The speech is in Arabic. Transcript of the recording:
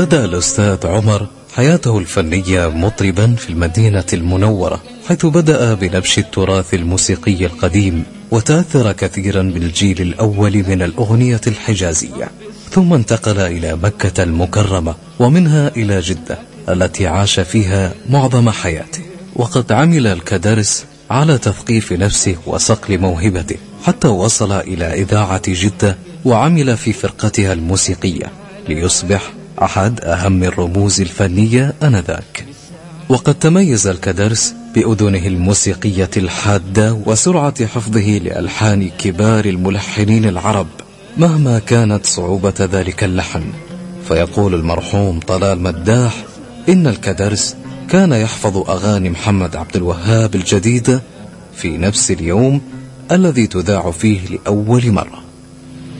بدأ الأستاذ عمر حياته الفنية مطربا في المدينة المنورة، حيث بدأ بنبش التراث الموسيقي القديم، وتأثر كثيرا بالجيل الأول من الأغنية الحجازية، ثم انتقل إلى مكة المكرمة ومنها إلى جدة التي عاش فيها معظم حياته. وقد عمل الكدرس على تثقيف نفسه وصقل موهبته حتى وصل إلى إذاعة جدة، وعمل في فرقتها الموسيقية ليصبح أحد أهم الرموز الفنية آنذاك. وقد تميز الكدرس بأذنه الموسيقية الحادة وسرعة حفظه لألحان كبار الملحنين العرب مهما كانت صعوبة ذلك اللحن. فيقول المرحوم طلال مداح إن الكدرس كان يحفظ أغاني محمد عبد الوهاب الجديدة في نفس اليوم الذي تذاع فيه لأول مرة.